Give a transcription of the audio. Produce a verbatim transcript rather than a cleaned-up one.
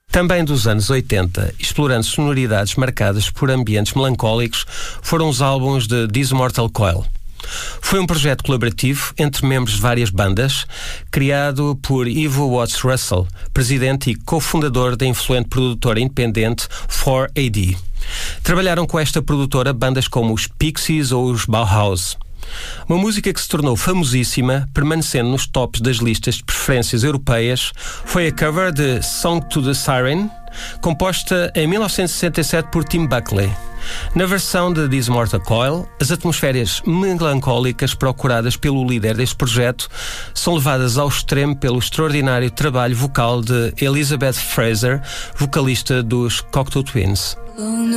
Também dos anos oitenta, explorando sonoridades marcadas por ambientes melancólicos, foram os álbuns de This Mortal Coil. Foi um projeto colaborativo entre membros de várias bandas, criado por Ivo Watts Russell, presidente e cofundador da influente produtora independente four A D. Trabalharam com esta produtora bandas como os Pixies ou os Bauhaus. Uma música que se tornou famosíssima, permanecendo nos tops das listas de preferências europeias, foi a cover de Song to the Siren, composta em mil novecentos e sessenta e sete por Tim Buckley. Na versão de This Mortal Coil, as atmosferas melancólicas procuradas pelo líder deste projeto são levadas ao extremo pelo extraordinário trabalho vocal de Elizabeth Fraser, vocalista dos Cocteau Twins.